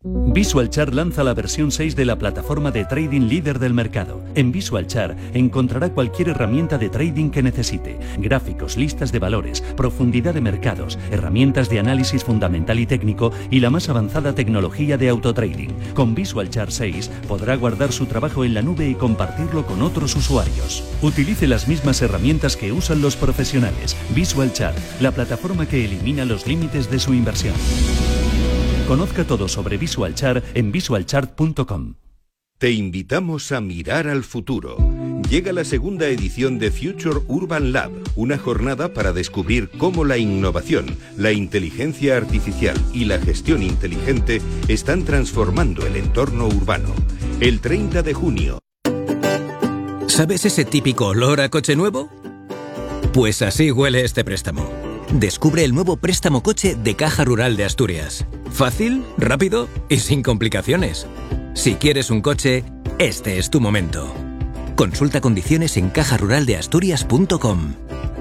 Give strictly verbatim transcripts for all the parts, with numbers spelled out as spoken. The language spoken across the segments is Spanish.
VisualChart lanza la versión seis de la plataforma de trading líder del mercado. En VisualChart encontrará cualquier herramienta de trading que necesite: gráficos, listas de valores, profundidad de mercados, herramientas de análisis fundamental y técnico y la más avanzada tecnología de autotrading. Con VisualChart seis podrá guardar su trabajo en la nube y compartirlo con otros usuarios. Utilice las mismas herramientas que usan los profesionales. VisualChart, la plataforma que elimina los límites de su inversión. Conozca todo sobre VisualChart en visual chart punto com. Te invitamos a mirar al futuro. Llega la segunda edición de Future Urban Lab, una jornada para descubrir cómo la innovación, la inteligencia artificial y la gestión inteligente están transformando el entorno urbano. El treinta de junio. ¿Sabes ese típico olor a coche nuevo? Pues así huele este préstamo. Descubre el nuevo préstamo coche de Caja Rural de Asturias. Fácil, rápido y sin complicaciones. Si quieres un coche, este es tu momento. Consulta condiciones en caja rural de asturias punto com.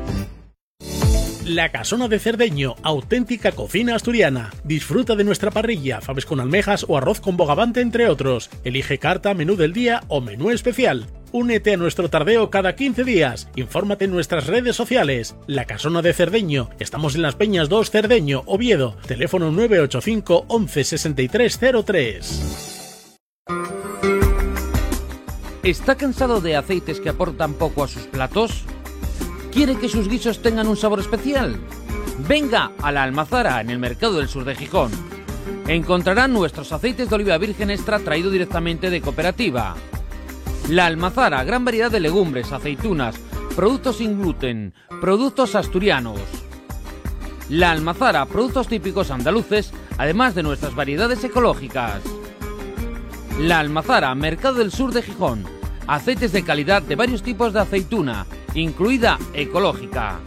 La Casona de Cerdeño, auténtica cocina asturiana. Disfruta de nuestra parrilla, faves con almejas o arroz con bogavante, entre otros. Elige carta, menú del día o menú especial. Únete a nuestro tardeo cada quince días. Infórmate en nuestras redes sociales. La Casona de Cerdeño. Estamos en Las Peñas dos, Cerdeño, Oviedo. Teléfono nueve ocho cinco once sesenta y tres cero tres. ¿Está cansado de aceites que aportan poco a sus platos? ¿Quiere que sus guisos tengan un sabor especial? Venga a La Almazara, en el Mercado del Sur de Gijón. Encontrarán nuestros aceites de oliva virgen extra traído directamente de cooperativa. La Almazara, gran variedad de legumbres, aceitunas, productos sin gluten, productos asturianos. La Almazara, productos típicos andaluces, además de nuestras variedades ecológicas. La Almazara, Mercado del Sur de Gijón. Aceites de calidad de varios tipos de aceituna, incluida ecológica.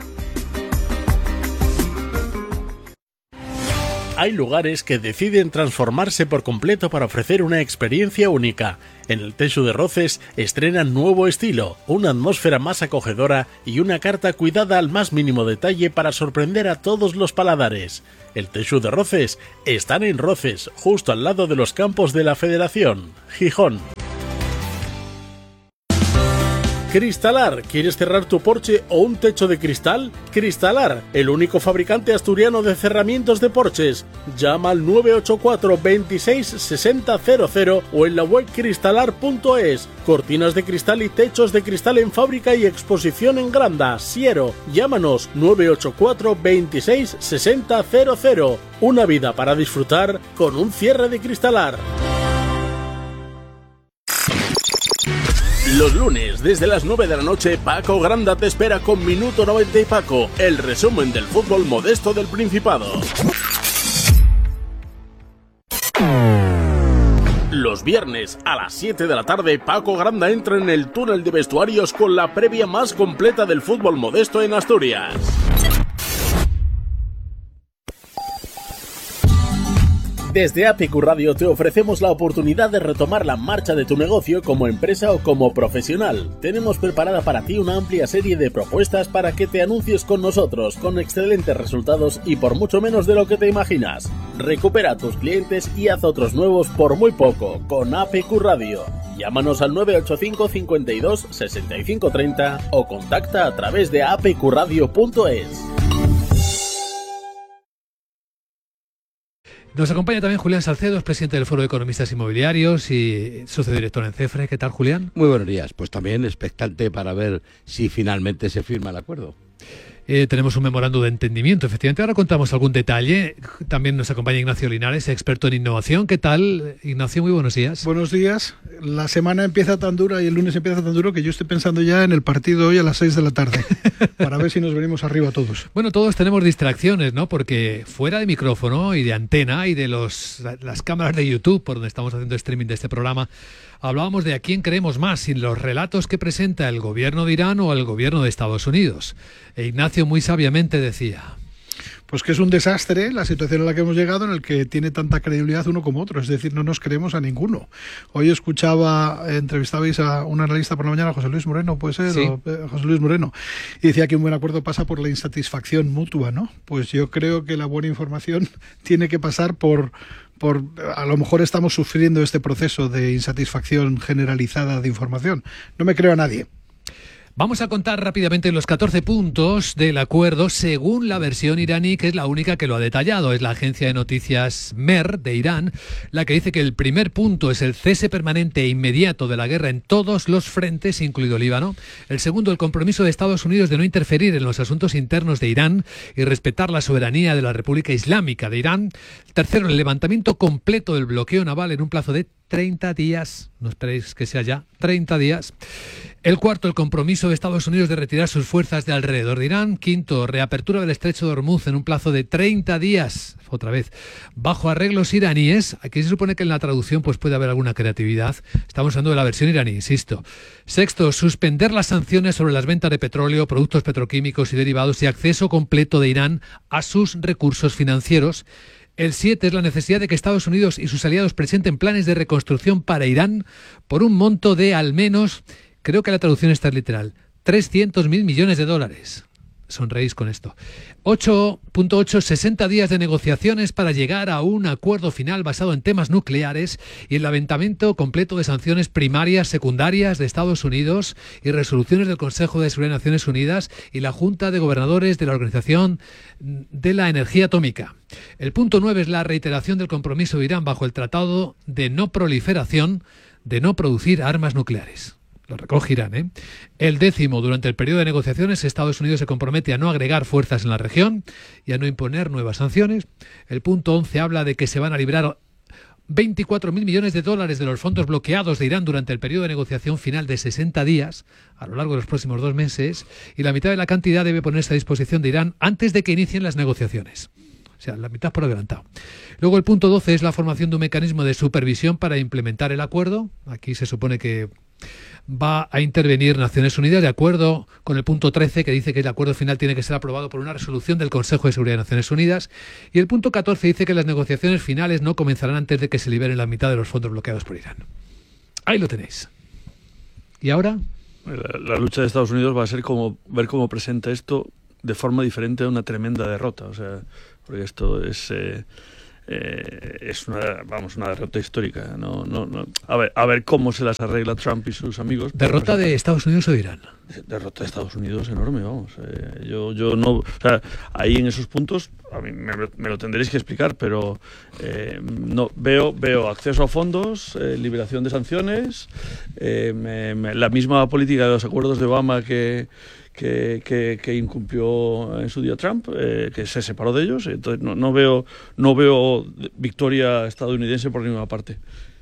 Hay lugares que deciden transformarse por completo para ofrecer una experiencia única. En el Teixu de Roces estrenan nuevo estilo, una atmósfera más acogedora y una carta cuidada al más mínimo detalle para sorprender a todos los paladares. El Teixu de Roces están en Roces, justo al lado de los campos de la Federación, Gijón. Cristalar, ¿quieres cerrar tu porche o un techo de cristal? Cristalar, el único fabricante asturiano de cerramientos de porches. Llama al nueve ocho cuatro veintiséis sesenta cero cero o en la web cristalar punto es. Cortinas de cristal y techos de cristal en fábrica y exposición en Granda, Siero. Llámanos nueve ocho cuatro veintiséis sesenta cero cero. Una vida para disfrutar con un cierre de Cristalar. Los lunes, desde las nueve de la noche, Paco Granda te espera con Minuto noventa y Paco, el resumen del fútbol modesto del Principado. Los viernes, a las siete de la tarde, Paco Granda entra en el túnel de vestuarios con la previa más completa del fútbol modesto en Asturias. Desde A P Q Radio te ofrecemos la oportunidad de retomar la marcha de tu negocio como empresa o como profesional. Tenemos preparada para ti una amplia serie de propuestas para que te anuncies con nosotros, con excelentes resultados y por mucho menos de lo que te imaginas. Recupera a tus clientes y haz otros nuevos por muy poco, con A P Q Radio. Llámanos al nueve ocho cinco cincuenta y dos sesenta y cinco treinta o contacta a través de a p q radio punto es. Nos acompaña también Julián Salcedo, es presidente del Foro de Economistas Inmobiliarios y socio director en CEFRE. ¿Qué tal, Julián? Muy buenos días. Pues también expectante para ver si finalmente se firma el acuerdo. Eh, tenemos un memorando de entendimiento, efectivamente. Ahora contamos algún detalle. También nos acompaña Ignacio Linares, experto en innovación. ¿Qué tal, Ignacio? Muy buenos días. Buenos días. La semana empieza tan dura y el lunes empieza tan duro que yo estoy pensando ya en el partido hoy a las seis de la tarde, para ver si nos venimos arriba todos. Bueno, todos tenemos distracciones, ¿no? Porque fuera de micrófono y de antena y de los las cámaras de YouTube, por donde estamos haciendo streaming de este programa, hablábamos de a quién creemos más, si los relatos que presenta el gobierno de Irán o el gobierno de Estados Unidos. E Ignacio muy sabiamente decía... Pues que es un desastre la situación a la que hemos llegado, en el que tiene tanta credibilidad uno como otro, es decir, no nos creemos a ninguno. Hoy escuchaba, entrevistabais a un analista por la mañana, José Luis Moreno, puede ser, sí. o, eh, José Luis Moreno, y decía que un buen acuerdo pasa por la insatisfacción mutua, ¿no? Pues yo creo que la buena información tiene que pasar por por a lo mejor estamos sufriendo este proceso de insatisfacción generalizada de información. No me creo a nadie. Vamos a contar rápidamente los catorce puntos del acuerdo según la versión iraní, que es la única que lo ha detallado. Es la agencia de noticias Mer de Irán la que dice que el primer punto es el cese permanente e inmediato de la guerra en todos los frentes, incluido Líbano. El segundo, el compromiso de Estados Unidos de no interferir en los asuntos internos de Irán y respetar la soberanía de la República Islámica de Irán. El tercero, el levantamiento completo del bloqueo naval en un plazo de treinta días. No esperéis que sea ya treinta días. El cuarto, el compromiso de Estados Unidos de retirar sus fuerzas de alrededor de Irán. Quinto, reapertura del estrecho de Hormuz en un plazo de treinta días. Otra vez, bajo arreglos iraníes. Aquí se supone que en la traducción pues puede haber alguna creatividad. Estamos hablando de la versión iraní, insisto. Sexto, suspender las sanciones sobre las ventas de petróleo, productos petroquímicos y derivados y acceso completo de Irán a sus recursos financieros. El siete es la necesidad de que Estados Unidos y sus aliados presenten planes de reconstrucción para Irán por un monto de al menos, creo que la traducción está literal, trescientos mil millones de dólares. Sonreís con esto. ocho punto ocho, sesenta días de negociaciones para llegar a un acuerdo final basado en temas nucleares y el levantamiento completo de sanciones primarias, secundarias de Estados Unidos y resoluciones del Consejo de Seguridad de Naciones Unidas y la Junta de Gobernadores de la Organización de la Energía Atómica. El punto nueve es la reiteración del compromiso de Irán bajo el Tratado de No Proliferación de no producir armas nucleares. Lo recoge Irán, ¿eh? El décimo, durante el periodo de negociaciones, Estados Unidos se compromete a no agregar fuerzas en la región y a no imponer nuevas sanciones. El punto once habla de que se van a librar veinticuatro mil millones de dólares de los fondos bloqueados de Irán durante el periodo de negociación final de sesenta días, a lo largo de los próximos dos meses, y la mitad de la cantidad debe ponerse a disposición de Irán antes de que inicien las negociaciones. O sea, la mitad por adelantado. Luego el punto doce es la formación de un mecanismo de supervisión para implementar el acuerdo. Aquí se supone que va a intervenir Naciones Unidas de acuerdo con el punto trece, que dice que el acuerdo final tiene que ser aprobado por una resolución del Consejo de Seguridad de Naciones Unidas, y el punto catorce dice que las negociaciones finales no comenzarán antes de que se liberen la mitad de los fondos bloqueados por Irán. Ahí lo tenéis. ¿Y ahora? La, la lucha de Estados Unidos va a ser como ver cómo presenta esto de forma diferente a una tremenda derrota. O sea, porque esto es... Eh, Eh, es una, vamos, una derrota histórica. No, no, no. A ver, a ver cómo se las arregla Trump y sus amigos. ¿Derrota de Estados Unidos o de Irán? Derrota de Estados Unidos enorme, vamos. Eh, yo, yo no, o sea, ahí en esos puntos a mí me, me lo tendréis que explicar, pero eh, no veo, veo acceso a fondos, eh, liberación de sanciones, eh, me, me, la misma política de los acuerdos de Obama que Que, que, que incumplió en su día Trump, eh, que se separó de ellos. Entonces no, no veo no veo victoria estadounidense por ninguna parte.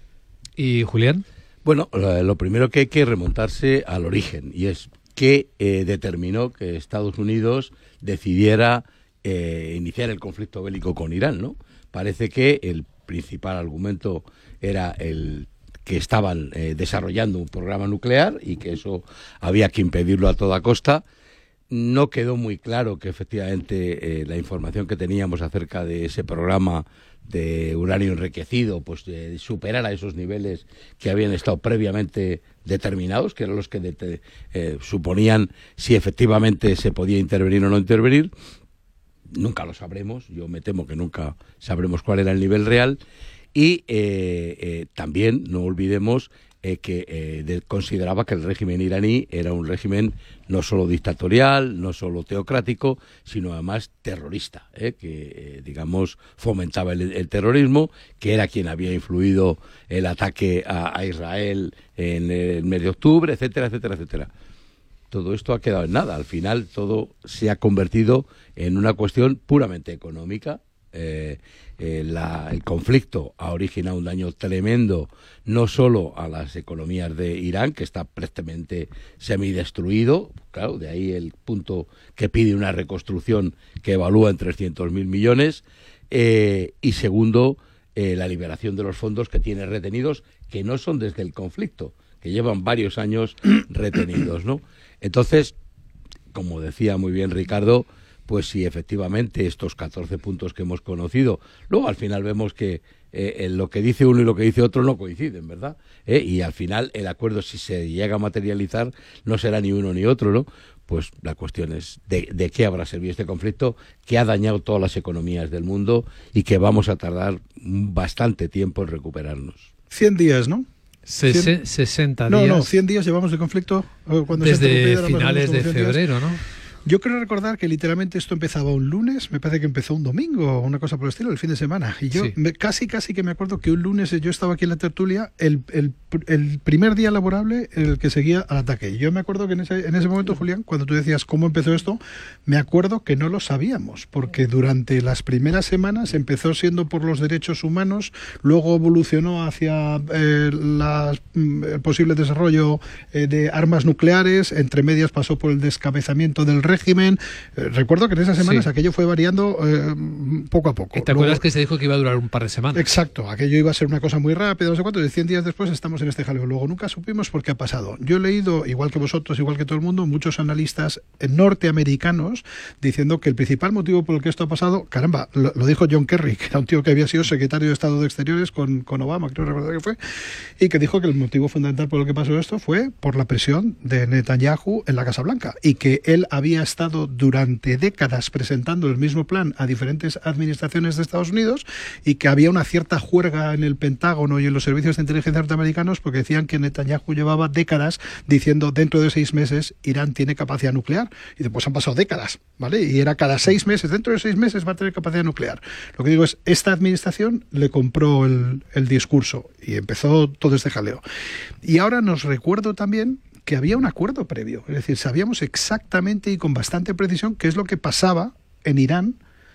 ¿Y Julián? Bueno, lo primero que hay que remontarse al origen, y es que eh, determinó que Estados Unidos decidiera eh, iniciar el conflicto bélico con Irán, ¿no? Parece que el principal argumento era el que estaban eh, desarrollando un programa nuclear y que eso había que impedirlo a toda costa. No quedó muy claro que efectivamente eh, la información que teníamos acerca de ese programa de uranio enriquecido pues eh, superara esos niveles que habían estado previamente determinados, que eran los que de, eh, suponían si efectivamente se podía intervenir o no intervenir. Nunca lo sabremos, yo me temo que nunca sabremos cuál era el nivel real. Y eh, eh, también no olvidemos eh, que eh, de, consideraba que el régimen iraní era un régimen no solo dictatorial, no solo teocrático, sino además terrorista, eh, que eh, digamos fomentaba el, el terrorismo, que era quien había influido el ataque a, a Israel en el mes de octubre, etcétera, etcétera, etcétera. Todo esto ha quedado en nada. Al final todo se ha convertido en una cuestión puramente económica. Eh, eh, la, el conflicto ha originado un daño tremendo no solo a las economías de Irán, que está prácticamente semidestruido, claro, de ahí el punto que pide una reconstrucción que evalúa en trescientos mil millones, eh, y segundo, eh, la liberación de los fondos que tiene retenidos, que no son desde el conflicto, que llevan varios años retenidos, ¿no? Entonces, como decía muy bien Ricardo, pues si efectivamente estos catorce puntos que hemos conocido, luego al final vemos que eh, lo que dice uno y lo que dice otro no coinciden, ¿verdad? ¿Eh? Y al final el acuerdo, si se llega a materializar, no será ni uno ni otro, ¿no? pues la cuestión es de, de qué habrá servido este conflicto, que ha dañado todas las economías del mundo y que vamos a tardar bastante tiempo en recuperarnos. cien días, ¿no? Sese- sesenta días. No, no, cien días llevamos de conflicto. Cuando desde se finales de febrero, ¿no? Yo creo recordar que literalmente esto empezaba un lunes, me parece que empezó un domingo o una cosa por el estilo, el fin de semana. Y yo Sí. me, casi, casi que me acuerdo que un lunes yo estaba aquí en la tertulia, el, el, el primer día laborable, el que seguía al ataque. Yo me acuerdo que en ese, en ese momento, Julián, cuando tú decías cómo empezó esto, me acuerdo que no lo sabíamos, porque durante las primeras semanas empezó siendo por los derechos humanos, luego evolucionó hacia eh, las, el posible desarrollo eh, de armas nucleares, entre medias pasó por el descabezamiento del régimen. Eh, recuerdo que en esas semanas Sí. aquello fue variando eh, poco a poco. ¿Y te Luego, acuerdas que se dijo que iba a durar un par de semanas? Exacto, aquello iba a ser una cosa muy rápida, no sé cuánto, y cien días después estamos en este jaleo. Luego nunca supimos por qué ha pasado. Yo he leído, igual que vosotros, igual que todo el mundo, muchos analistas norteamericanos diciendo que el principal motivo por el que esto ha pasado, caramba, lo, lo dijo John Kerry, que era un tío que había sido secretario de Estado de Exteriores con, con Obama, creo recordar que fue, y que dijo que el motivo fundamental por el que pasó esto fue por la presión de Netanyahu en la Casa Blanca, y que él había estado durante décadas presentando el mismo plan a diferentes administraciones de Estados Unidos, y que había una cierta juerga en el Pentágono y en los servicios de inteligencia norteamericanos porque decían que Netanyahu llevaba décadas diciendo dentro de seis meses Irán tiene capacidad nuclear, y después han pasado décadas, ¿vale? Y era cada seis meses, dentro de seis meses va a tener capacidad nuclear. Lo que digo es, esta administración le compró el, el discurso y empezó todo este jaleo. Y ahora nos recuerdo también que había un acuerdo previo, es decir, sabíamos exactamente y con bastante precisión qué es lo que pasaba en Irán.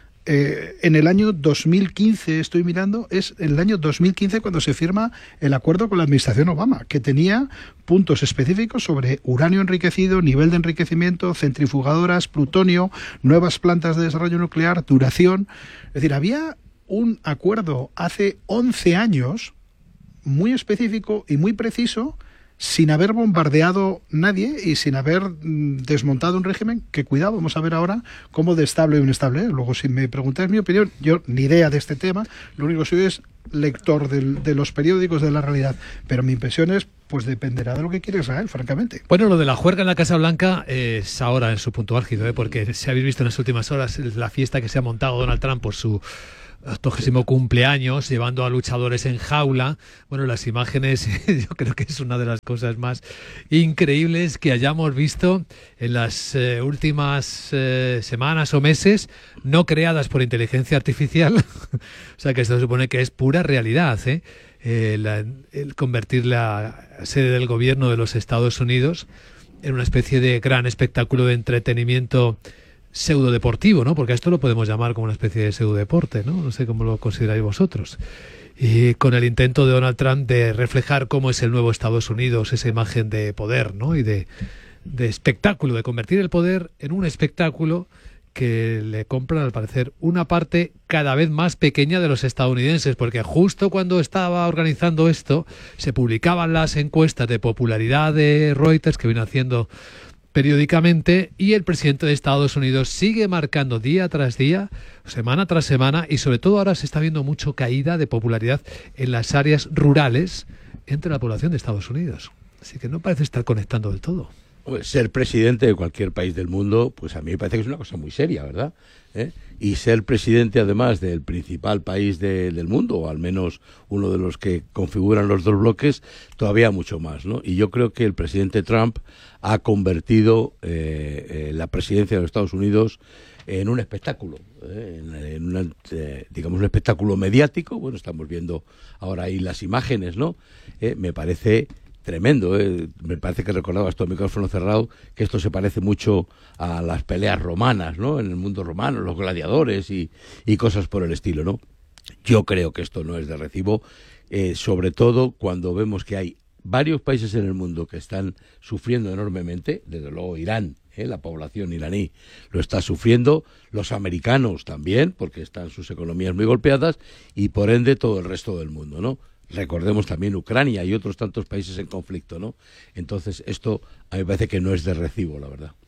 Eh, en el año dos mil quince, estoy mirando, es en el año dos mil quince cuando se firma el acuerdo con la administración Obama, que tenía puntos específicos sobre uranio enriquecido, nivel de enriquecimiento, centrifugadoras, plutonio, nuevas plantas de desarrollo nuclear, duración. Es decir, había un acuerdo hace once años muy específico y muy preciso, sin haber bombardeado nadie y sin haber mm, desmontado un régimen que, cuidado, vamos a ver ahora cómo de estable o inestable es. Luego, si me preguntáis mi opinión, yo ni idea de este tema, lo único que soy es lector del, de los periódicos de la realidad, pero mi impresión es, pues dependerá de lo que quiere Israel, francamente. Bueno, lo de la juerga en la Casa Blanca es ahora en su punto álgido, ¿eh? Porque si habéis visto en las últimas horas la fiesta que se ha montado Donald Trump por su octogésimo cumpleaños, llevando a luchadores en jaula. Bueno, las imágenes yo creo que es una de las cosas más increíbles que hayamos visto en las eh, últimas eh, semanas o meses, no creadas por inteligencia artificial. O sea que esto supone que es pura realidad, ¿eh? Eh, la, el convertir la sede del gobierno de los Estados Unidos en una especie de gran espectáculo de entretenimiento pseudo deportivo, ¿no? Porque a esto lo podemos llamar como una especie de pseudo deporte, ¿no? No sé cómo lo consideráis vosotros. Y con el intento de Donald Trump de reflejar cómo es el nuevo Estados Unidos, esa imagen de poder, ¿no? Y de, de espectáculo, de convertir el poder en un espectáculo que le compran, al parecer, una parte cada vez más pequeña de los estadounidenses, porque justo cuando estaba organizando esto, se publicaban las encuestas de popularidad de Reuters que viene haciendo periódicamente, y el presidente de Estados Unidos sigue marcando día tras día, semana tras semana, y sobre todo ahora se está viendo mucho caída de popularidad en las áreas rurales entre la población de Estados Unidos. Así que no parece estar conectando del todo. Ser presidente de cualquier país del mundo, pues a mí me parece que es una cosa muy seria, ¿verdad? ¿Eh? Y ser presidente además del principal país de, del mundo, o al menos uno de los que configuran los dos bloques, todavía mucho más, ¿no? Y yo creo que el presidente Trump ha convertido eh, eh, la presidencia de los Estados Unidos en un espectáculo, ¿eh? en, en una, eh, digamos un espectáculo mediático. Bueno, estamos viendo ahora ahí las imágenes, ¿no? Eh, me parece tremendo, ¿eh? Me parece que recordabas tú a micrófono cerrado que esto se parece mucho a las peleas romanas, ¿no? En el mundo romano, los gladiadores y, y cosas por el estilo, ¿no? Yo creo que esto no es de recibo, eh, sobre todo cuando vemos que hay varios países en el mundo que están sufriendo enormemente, desde luego Irán, ¿eh? La población iraní lo está sufriendo, los americanos también, porque están sus economías muy golpeadas, y por ende todo el resto del mundo, ¿no? Recordemos también Ucrania y otros tantos países en conflicto, ¿no? Entonces esto a mí me parece que no es de recibo, la verdad.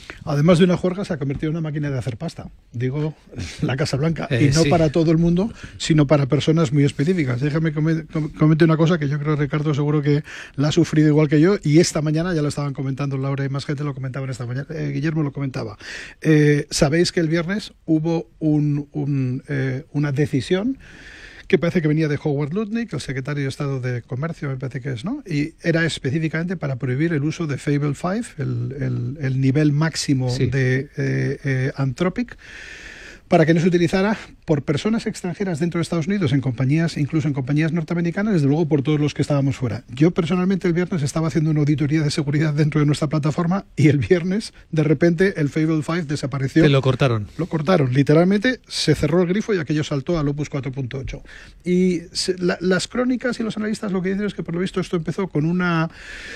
Además de una juerga, se ha convertido en una máquina de hacer pasta. Digo, la Casa Blanca. Eh, y no sí. para todo el mundo, sino para personas muy específicas. Déjame comente una cosa que yo creo, Ricardo, seguro que la ha sufrido igual que yo. Y esta mañana, ya lo estaban comentando Laura y más gente lo comentaban esta mañana. Eh, Guillermo lo comentaba. Eh, Sabéis que el viernes hubo un, un, eh, una decisión que parece que venía de Howard Lutnick, el secretario de Estado de Comercio, me parece que es, ¿no? Y era específicamente para prohibir el uso de Fable cinco, el, el, el nivel máximo sí. de eh, eh, Anthropic, para que no se utilizara por personas extranjeras dentro de Estados Unidos, en compañías, incluso en compañías norteamericanas, desde luego por todos los que estábamos fuera. Yo personalmente el viernes estaba haciendo una auditoría de seguridad dentro de nuestra plataforma y el viernes, de repente, el Fable cinco desapareció. Te lo cortaron. Lo cortaron, literalmente se cerró el grifo y aquello saltó al Opus cuatro punto ocho. Y se, la, las crónicas y los analistas lo que dicen es que por lo visto esto empezó con una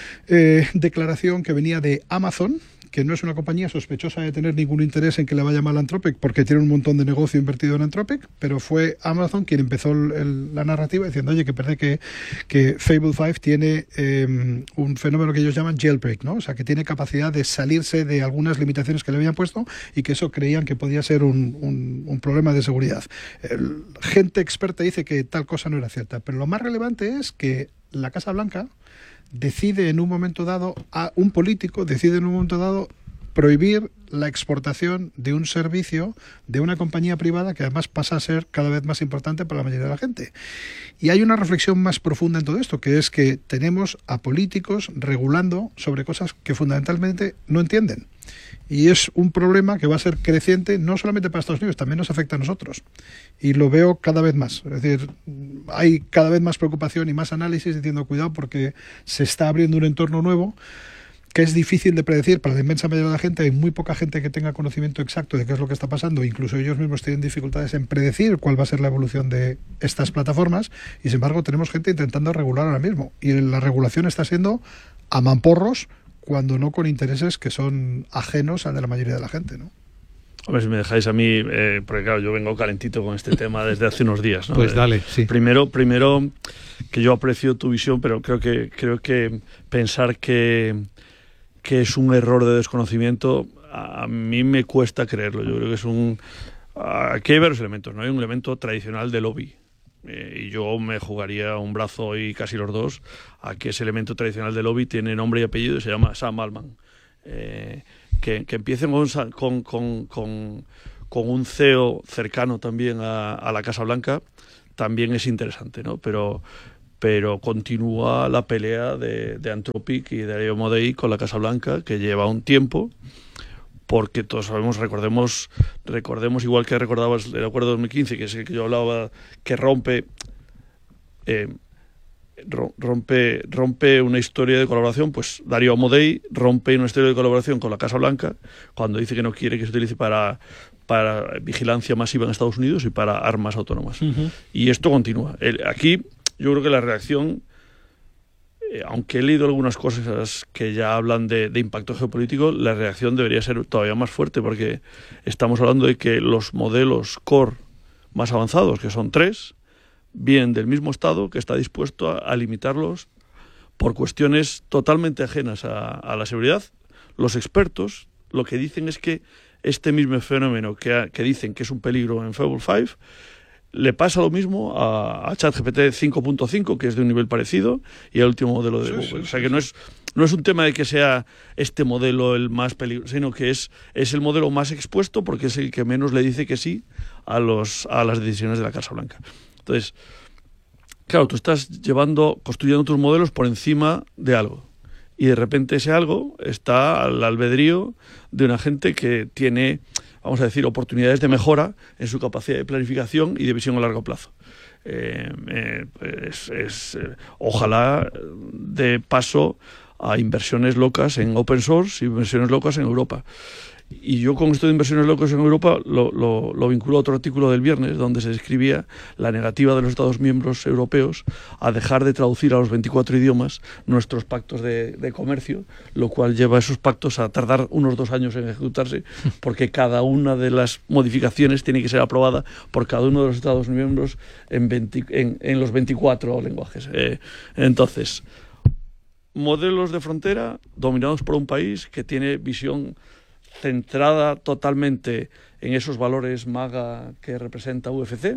eh, declaración que venía de Amazon, que no es una compañía sospechosa de tener ningún interés en que le vaya mal a Anthropic, porque tiene un montón de negocio invertido en Anthropic, pero fue Amazon quien empezó el, el, la narrativa diciendo, oye, que parece que, que Fable cinco tiene eh, un fenómeno que ellos llaman jailbreak, ¿no? O sea, que tiene capacidad de salirse de algunas limitaciones que le habían puesto y que eso creían que podía ser un, un, un problema de seguridad. El, gente experta dice que tal cosa no era cierta, pero lo más relevante es que la Casa Blanca decide en un momento dado, a un político decide en un momento dado prohibir la exportación de un servicio de una compañía privada que además pasa a ser cada vez más importante para la mayoría de la gente. Y hay una reflexión más profunda en todo esto, que es que tenemos a políticos regulando sobre cosas que fundamentalmente no entienden. Y es un problema que va a ser creciente no solamente para Estados Unidos, también nos afecta a nosotros. Y lo veo cada vez más. Es decir, hay cada vez más preocupación y más análisis diciendo cuidado porque se está abriendo un entorno nuevo que es difícil de predecir para la inmensa mayoría de la gente. Hay muy poca gente que tenga conocimiento exacto de qué es lo que está pasando. Incluso ellos mismos tienen dificultades en predecir cuál va a ser la evolución de estas plataformas. Y sin embargo tenemos gente intentando regular ahora mismo. Y la regulación está siendo a mamporros, cuando no con intereses que son ajenos al de la mayoría de la gente, ¿no? Hombre, si me dejáis a mí, eh, porque claro, yo vengo calentito con este tema desde hace unos días, ¿no? Pues dale, sí. Primero, primero que yo aprecio tu visión, pero creo que creo que pensar que, que es un error de desconocimiento, a, a mí me cuesta creerlo. Yo creo que es un... Aquí hay varios elementos, ¿no? Hay un elemento tradicional de lobby. Eh, y yo me jugaría un brazo y casi los dos a que ese elemento tradicional de lobby tiene nombre y apellido y se llama Sam Altman. Eh, que, que empiecen con, con, con, con, con un C E O cercano también a, a la Casa Blanca también es interesante, ¿no? Pero, pero continúa la pelea de, de Anthropic y de Dario Amodei con la Casa Blanca, que lleva un tiempo, porque todos sabemos, recordemos, recordemos igual que recordabas el acuerdo de dos mil quince, que es el que yo hablaba, que rompe... Eh, rompe rompe una historia de colaboración, pues Dario Amodei rompe una historia de colaboración con la Casa Blanca cuando dice que no quiere que se utilice para, para vigilancia masiva en Estados Unidos y para armas autónomas. Uh-huh. Y esto continúa. El, aquí yo creo que la reacción, eh, aunque he leído algunas cosas que ya hablan de, de impacto geopolítico, la reacción debería ser todavía más fuerte, porque estamos hablando de que los modelos core más avanzados, que son tres, vienen del mismo Estado que está dispuesto a, a limitarlos por cuestiones totalmente ajenas a, a la seguridad. Los expertos lo que dicen es que este mismo fenómeno que, ha, que dicen que es un peligro en Fable cinco le pasa lo mismo a, a ChatGPT cinco punto cinco, que es de un nivel parecido, y al último modelo de sí, Google. Sí, o sea que no es, no es un tema de que sea este modelo el más peligroso, sino que es, es el modelo más expuesto porque es el que menos le dice que sí a, los, a las decisiones de la Casa Blanca. Entonces, claro, tú estás llevando, construyendo tus modelos por encima de algo. Y de repente ese algo está al albedrío de una gente que tiene, vamos a decir, oportunidades de mejora en su capacidad de planificación y de visión a largo plazo. Eh, eh, es, es, eh, ojalá dé paso a inversiones locas en open source y inversiones locas en Europa. Y yo con esto de inversiones locas en Europa lo, lo, lo vinculo a otro artículo del viernes donde se describía la negativa de los Estados miembros europeos a dejar de traducir a los veinticuatro idiomas nuestros pactos de, de comercio, lo cual lleva a esos pactos a tardar unos dos años en ejecutarse, porque cada una de las modificaciones tiene que ser aprobada por cada uno de los Estados miembros en, veinte, en, en los veinticuatro lenguajes. Eh, entonces, modelos de frontera dominados por un país que tiene visión centrada totalmente en esos valores MAGA que representa U F C,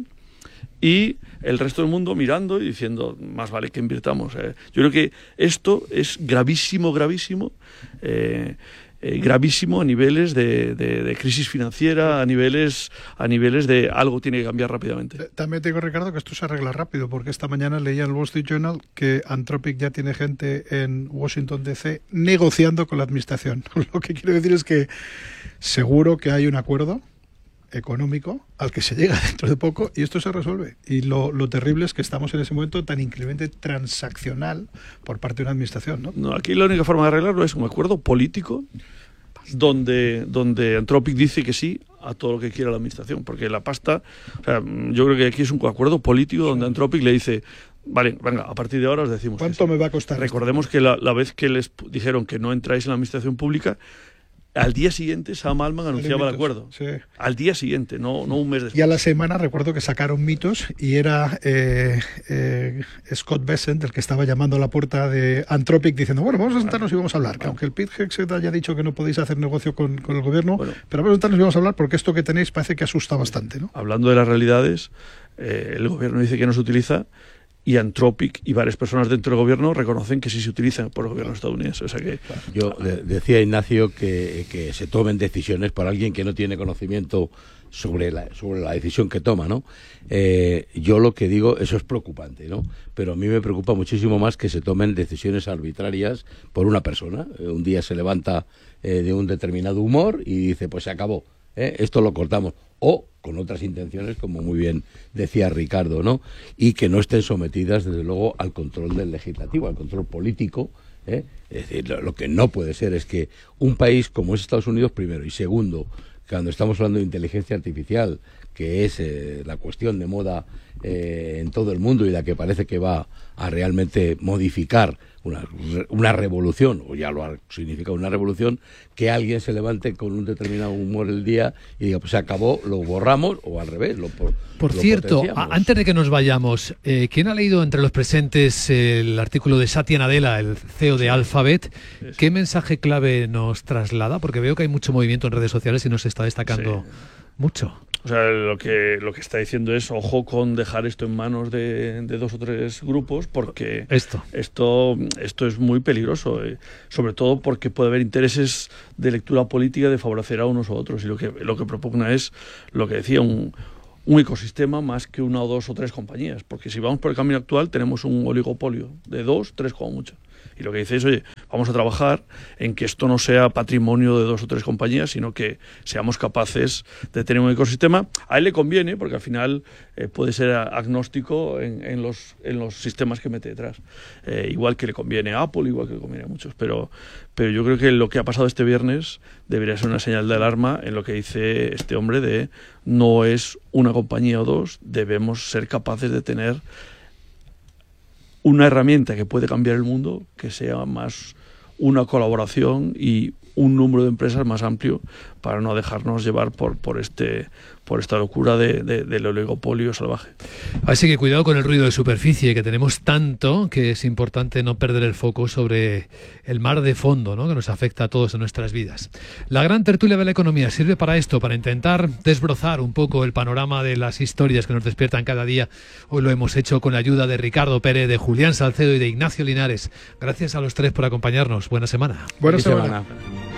y el resto del mundo mirando y diciendo, más vale que invirtamos. Eh. Yo creo que esto es gravísimo, gravísimo, eh, eh, gravísimo a niveles de, de, de crisis financiera, a niveles, a niveles de algo tiene que cambiar rápidamente. También te digo, Ricardo, que esto se arregla rápido, porque esta mañana leía en el Wall Street Journal que Anthropic ya tiene gente en Washington D C negociando con la administración. Lo que quiero decir es que seguro que hay un acuerdo económico al que se llega dentro de poco y esto se resuelve. Y lo, lo terrible es que estamos en ese momento tan increíblemente transaccional por parte de una administración, ¿no? No, aquí la única forma de arreglarlo es un acuerdo político donde, donde Anthropic dice que sí a todo lo que quiera la administración, porque la pasta, o sea, yo creo que aquí es un acuerdo político donde Anthropic le dice, vale, venga, a partir de ahora os decimos ¿cuánto me va a costar? Recordemos que la, la vez que les dijeron que no entráis en la administración pública, al día siguiente Sam Altman anunciaba el acuerdo. Sí. Al día siguiente, no, no un mes después. Y a la semana recuerdo que sacaron mitos y era eh, eh, Scott Bessent el que estaba llamando a la puerta de Anthropic diciendo, bueno, vamos a sentarnos y vamos a hablar. Que aunque el Pete Hegseth haya dicho que no podéis hacer negocio con, con el gobierno, bueno, pero vamos a sentarnos y vamos a hablar porque esto que tenéis parece que asusta bastante, ¿no? Hablando de las realidades, eh, el gobierno dice que no se utiliza, y Anthropic y varias personas dentro del gobierno reconocen que sí se utilizan por el gobierno estadounidense. O sea que, yo de, decía Ignacio que, que se tomen decisiones por alguien que no tiene conocimiento sobre la, sobre la decisión que toma, ¿no? Eh, yo lo que digo, eso es preocupante, ¿no? Pero a mí me preocupa muchísimo más que se tomen decisiones arbitrarias por una persona. Eh, un día se levanta eh, de un determinado humor y dice, pues se acabó, ¿eh? Esto lo cortamos. O con otras intenciones, como muy bien decía Ricardo, ¿no? Y que no estén sometidas, desde luego, al control del legislativo, al control político, ¿eh? Es decir, lo, lo que no puede ser es que un país como es Estados Unidos, primero, y segundo, cuando estamos hablando de inteligencia artificial, que es eh, la cuestión de moda eh, en todo el mundo y la que parece que va a realmente modificar una, una revolución, o ya lo ha significado una revolución, que alguien se levante con un determinado humor el día y diga, pues se acabó, lo borramos, o al revés, lo Por, por lo cierto, a, antes de que nos vayamos, eh, ¿quién ha leído entre los presentes el artículo de Satya Nadella, el C E O de Alphabet? ¿Qué mensaje clave nos traslada? Porque veo que hay mucho movimiento en redes sociales y nos está destacando sí. mucho. O sea, lo que lo que está diciendo es, ojo con dejar esto en manos de, de dos o tres grupos, porque esto esto, esto es muy peligroso, eh, sobre todo porque puede haber intereses de lectura política de favorecer a unos u otros, y lo que lo que propugna es lo que decía, un, un ecosistema más que una o dos o tres compañías, porque si vamos por el camino actual tenemos un oligopolio de dos, tres como mucho. Y lo que dice es, oye, vamos a trabajar en que esto no sea patrimonio de dos o tres compañías, sino que seamos capaces de tener un ecosistema. A él le conviene, porque al final eh, puede ser agnóstico en, en, los, en los sistemas que mete detrás. Eh, igual que le conviene a Apple, igual que le conviene a muchos. Pero, pero yo creo que lo que ha pasado este viernes debería ser una señal de alarma en lo que dice este hombre de no es una compañía o dos, debemos ser capaces de tener una herramienta que puede cambiar el mundo, que sea más una colaboración y un número de empresas más amplio para no dejarnos llevar por, por, este, por esta locura de, de, del oligopolio salvaje. Así que cuidado con el ruido de superficie, que tenemos tanto que es importante no perder el foco sobre el mar de fondo, ¿no?, que nos afecta a todos en nuestras vidas. La gran tertulia de la economía sirve para esto, para intentar desbrozar un poco el panorama de las historias que nos despiertan cada día. Hoy lo hemos hecho con la ayuda de Ricardo Pérez, de Julián Salcedo y de Ignacio Linares. Gracias a los tres por acompañarnos. Buena semana. Buena semana. semana.